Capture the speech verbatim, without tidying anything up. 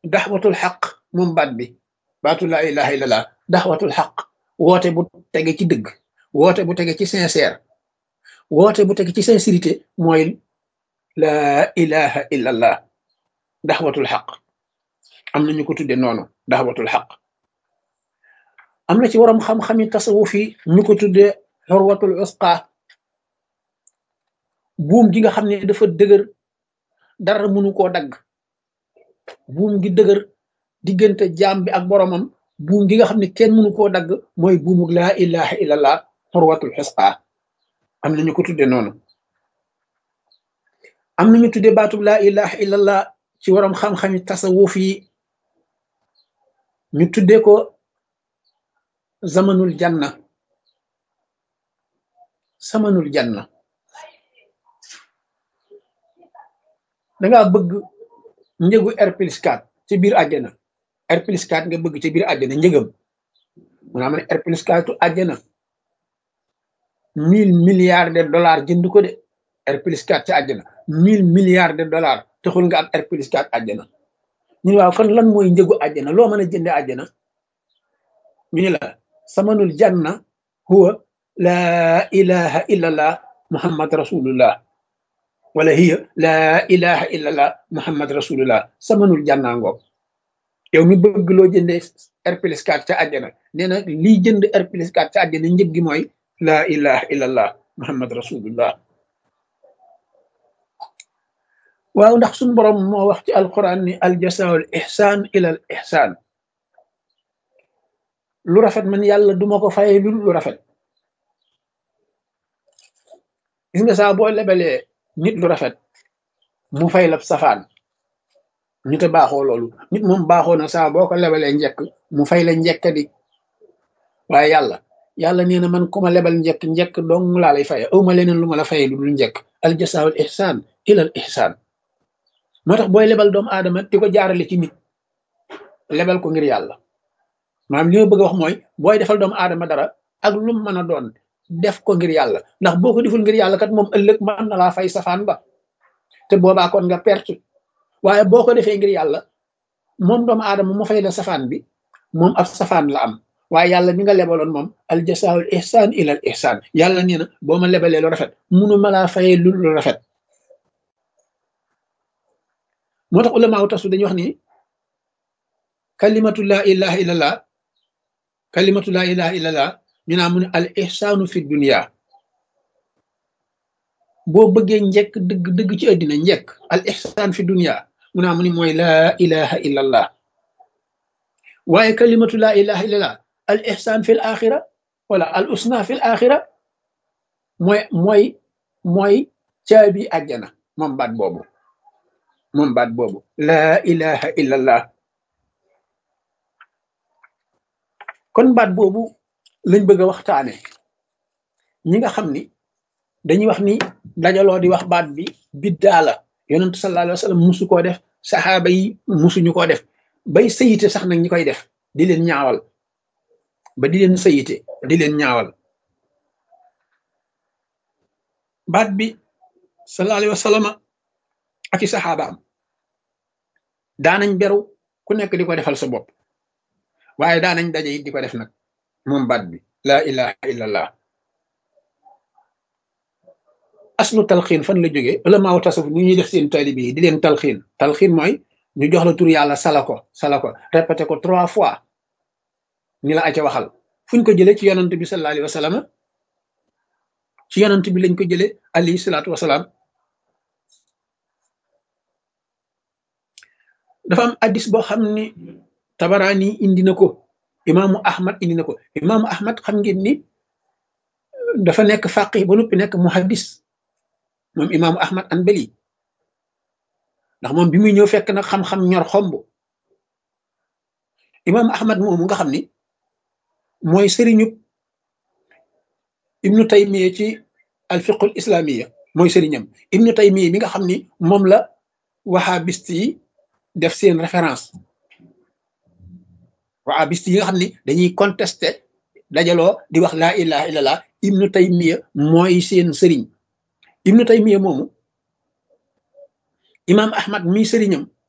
daxwatul xaq moom baat bi baatu laa ilaha illallah daxwatul xaq woote bu tege ci dëgg woote bu tege ci sincère woote bu tege ci sincérité mooy laa ilaha illallah daxwatul xaq am na ñu ko tudde noonu daxwatul xaq am na ci waram xam-xami tasawuf yi ñu ko tudde xurwatul usqa buum gi nga xam ne dafa dëgër dara mënu koo dagg buum gi dëgër diggante jaam bi ak boromam buum gi nga xam ne kenn mënu koo dagg mooy buumu laa ilaha illallah xurwatul usqa am na ñu ko tudde noonu am na ñu tudde baatub laa ilaha illallah ci waram xam-xami tasawuf yi ñu tudde ko zamanul janna samanul janna dangaa bëgg njëgu R plus quatre ci biir àjjana R plus quatre nga bëgg ci biir àjjana njëgam maanaam ne R plus quatre àjjana mille milliards de dollars jënd ko de R plus quatre ci àjjana mille milliards de dollars taxul nga am R plus quatre àjjana ñu waaw kon lan mooy njëgu àjjana loo mën a jënde àjjana ñu ne la samanul janna huwa laa ilaha illallah muhammad rasulullah wala hiya laa ilaha illallah muhammad rasulullah samanul janna ngoog yow mi bëgg loo jënde R plus quatre ca àjjana nee na lii jënd R plus quatre ca àjjana njëg gi mooy laa ilaha illallah muhammad rasulullah waaw ndax suñu borom moo wax ci alquran ni aljasaul ihsan ila al ihsan lu rafet man yàlla duma ko faye lu lu rafet gis nga saa boo lebalee nit lu rafet mu fay la safaan ñu te baaxoo loolu nit moom baaxoo na saa boo ko lebalee njekk mu fay la njekk di waaye yàlla yàlla nee na man ku ma lebal njekk njekk dong laa lay faye awma leneen lu ma la faye lu dul njekk aljasaul ihsan ila al ihsan moo tax booy lebal doomu aadama di ko jaarale ci nit lebal ko ngir yàlla maanaam li ma bëgg a wax mooy booy defal doomu aadama dara ak lu mu mën a doon def ko ngir yàlla ndax boo ko deful ngir yàlla kat moom ëllëg mën na laa fay safaan ba te boobaa kon nga perte waaye boo ko defee ngir yàlla moom doomu aadama mu fay la safaan bi moom ab safaan la am waaye yàlla mi nga lebaloon moom al jasaa'ul ihsaan ila al ihsaan yàlla nee na boo ma lebalee lu rafet munu ma laa fayee lu lu rafet moo tax ulama tasu dañuy wax ni kalimatu laa ilaha illallah kalimatu laa ilaha illallah ñu naa mu ne al ihsaanu fi dunia boo bëggee njekk dëgg dëgg ci àddina njekk al ihsaan fi dunia mu naa mu ni mooy laa ilaha illallah waaye kalimatu laa ilaha illallah al ihsaan fi l axira wala al usna fi l axira mooy mooy mooy caabi àjjana moom baat boobu moom baat boobu laa ilaha illallah kon baat boobu lañ bëgg a waxtaane ñi nga xam ni dañuy wax ni dajaloo di wax baat bi biddaa la yonentu sallallahu alayhi wa sallam musu koo def saxaaba yi musuñu koo def bay sayite sax nag ñi koy def di leen ñaawal ba di leen sayite di leen ñaawal baat bi sallallahu alayhi wa sallam ak i saxaabaam daanañ beru ku nekk di ko defal sa bopp waaye daanañ daje it di ko def nag moom baat bi laa ilaha illallah aslu talxiin fan la jógee ulamaaw tasawuf ñu ñuy def seen taalibe yi di leen talxiin talxiin mooy ñu jox la tur yàlla sala ko sala ko répété ko trois fois ñu la aca waxal fuñ ko jëlee ci yonant bi sallallahu alayhi wa sallam ci yonant bi lañ ko jëlee alayhi salaatu wasalaam dafa am addis boo xam ni tabaraani indi na ko imaamu ahmad indi na ko imaamu ahmad xam ngeen ni dafa nekk faqih ba noppi nekk muhaddis moom imaamu ahmad anbali ndax moom bi muy ñëw fekk nag xam-xam ñor xomb imaamu ahmad moomu nga xam ni mooy sëriñu ibnu taymiya ci alfiqul islamiya mooy sëriñam ibnu taymiya mi nga xam ni moom la wahabist yi def seen référence wahabist yi nga xam ni dañuy contester dajaloo di wax laa ilaha illallah ibnu taymiya mooy seen sëriñ ibnu taymiya moomu imaam ahmad mi sëriñam